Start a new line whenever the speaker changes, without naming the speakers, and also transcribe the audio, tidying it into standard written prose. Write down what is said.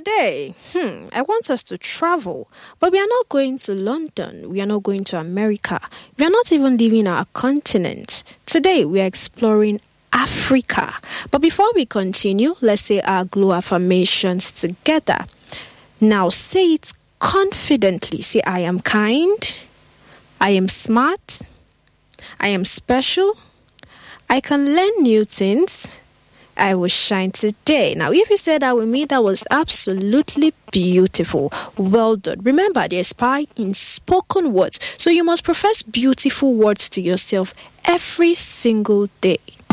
today, I want us to travel, but we are not going to London. We are not going to America. We are not even leaving our continent. Today, we are exploring Africa. But before we continue, let's say our glow affirmations together. Now, say it confidently. Say, I am kind. I am smart. I am special. I can learn new things. I will shine today. Now, if you said that with me, that was absolutely beautiful. Well done. Remember, there's power in spoken words. So you must profess beautiful words to yourself every single day.